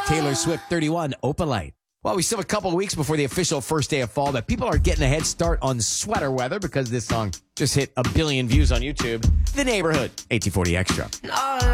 Taylor Swift 31, Opalite. Well, we still have a couple of weeks before the official first day of fall, but people are getting a head start on sweater weather because this song just hit 1 billion views on YouTube. The Neighborhood, 1840 Extra.